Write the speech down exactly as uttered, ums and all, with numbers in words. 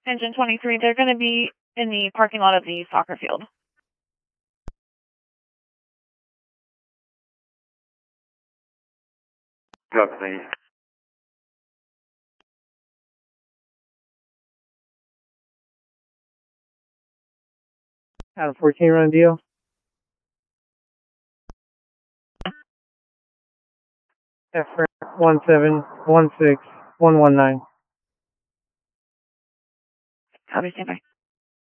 Engine twenty-three, they're going to be in the parking lot of the soccer field. Copy. Adam fourteen, run deal. F one seven one six one one nine. Copy, stand by.